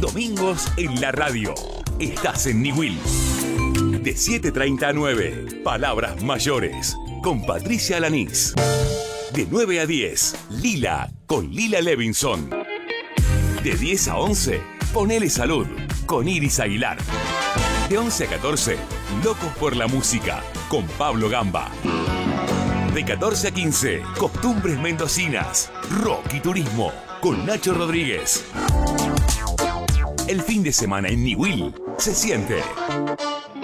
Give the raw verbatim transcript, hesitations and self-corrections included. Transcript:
Domingos en la radio. Estás en Niwil. De siete treinta a nueve, Palabras Mayores, con Patricia Alanís. De nueve a diez, Lila, con Lila Levinson. De diez a once, Ponele Salud, con Iris Aguilar. De once a catorce, Locos por la Música, con Pablo Gamba. De catorce a quince, Costumbres Mendocinas, Rock y Turismo, con Nacho Rodríguez. El fin de semana en Niwil se siente.